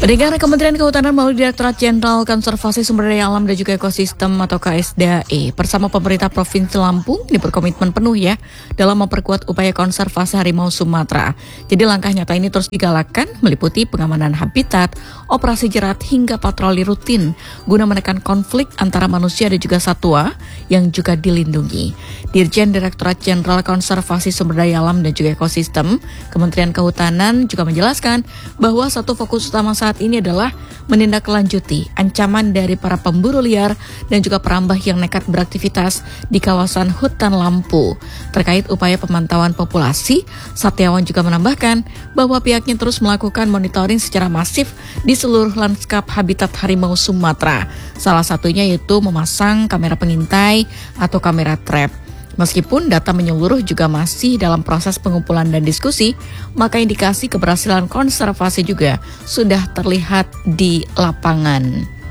Pendengar, Kementerian Kehutanan melalui Direktorat Jenderal Konservasi Sumber Daya Alam dan juga Ekosistem atau KSDAE bersama pemerintah Provinsi Lampung ini berkomitmen penuh ya dalam memperkuat upaya konservasi harimau Sumatera. Jadi langkah nyata ini terus digalakkan meliputi pengamanan habitat, operasi jerat hingga patroli rutin guna menekan konflik antara manusia dan juga satwa yang juga dilindungi. Dirjen Direktorat Jenderal Konservasi Sumber Daya Alam dan juga Ekosistem Kementerian Kehutanan juga menjelaskan bahwa satu fokus utama saat ini adalah menindaklanjuti ancaman dari para pemburu liar dan juga perambah yang nekat beraktivitas di kawasan hutan Lampu. Terkait upaya pemantauan populasi, Satyawan juga menambahkan bahwa pihaknya terus melakukan monitoring secara masif di seluruh lanskap habitat harimau Sumatera. Salah satunya yaitu memasang kamera pengintai atau kamera trap. Meskipun data menyeluruh juga masih dalam proses pengumpulan dan diskusi, maka indikasi keberhasilan konservasi juga sudah terlihat di lapangan.